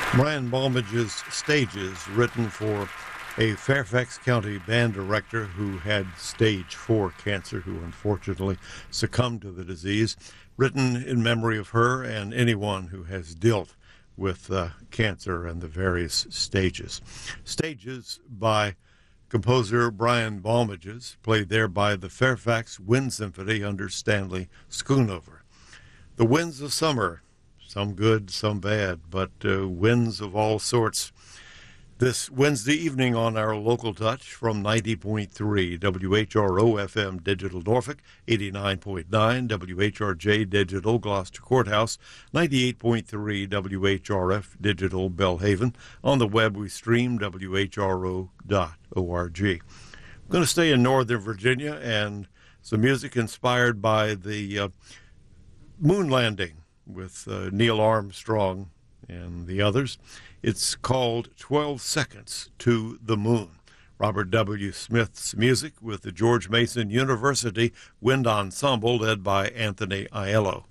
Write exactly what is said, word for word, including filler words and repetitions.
Brian Balmage's Stages, written for a Fairfax County band director who had stage four cancer, who unfortunately succumbed to the disease, written in memory of her and anyone who has dealt with uh, cancer and the various stages. Stages by composer Brian Balmages, played there by the Fairfax Wind Symphony under Stanley Schoonover. The winds of summer, some good, some bad, but uh, winds of all sorts. This Wednesday evening on our Local Touch from ninety point three W H R O F M Digital Norfolk, eighty-nine point nine W H R J Digital Gloucester Courthouse, ninety-eight point three W H R F Digital Belhaven. On the web we stream W H R O dot org. I'm going to stay in Northern Virginia and some music inspired by the uh, moon landing with uh, Neil Armstrong and the others. It's called twelve Seconds to the Moon. Robert W. Smith's music with the George Mason University Wind Ensemble led by Anthony Aiello.